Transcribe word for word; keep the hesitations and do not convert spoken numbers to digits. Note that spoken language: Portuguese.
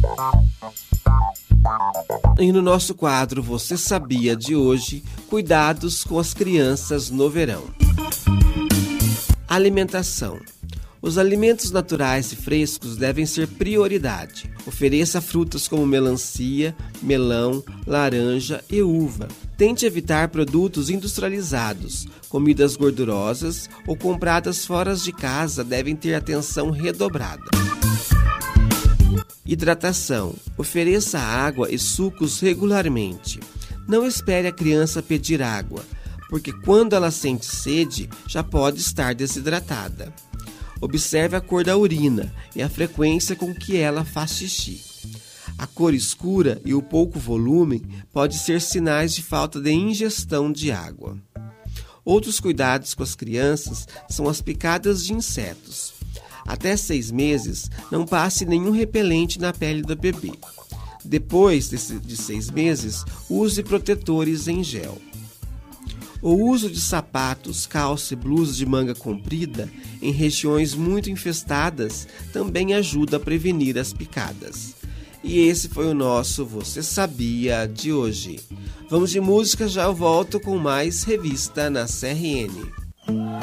E no nosso quadro Você Sabia de hoje, cuidados com as crianças no verão. Alimentação. Os alimentos naturais e frescos devem ser prioridade. Ofereça frutas como melancia, melão, laranja e uva. Tente evitar produtos industrializados. Comidas gordurosas ou compradas fora de casa devem ter atenção redobrada. Hidratação. Ofereça água e sucos regularmente. Não espere a criança pedir água, porque quando ela sente sede, já pode estar desidratada. Observe a cor da urina e a frequência com que ela faz xixi. A cor escura e o pouco volume pode ser sinais de falta de ingestão de água. Outros cuidados com as crianças são as picadas de insetos. Até seis meses, não passe nenhum repelente na pele do bebê. Depois de seis meses, use protetores em gel. O uso de sapatos, calça e blusas de manga comprida em regiões muito infestadas também ajuda a prevenir as picadas. E esse foi o nosso Você Sabia de hoje. Vamos de música, já eu volto com mais Revista na C R N.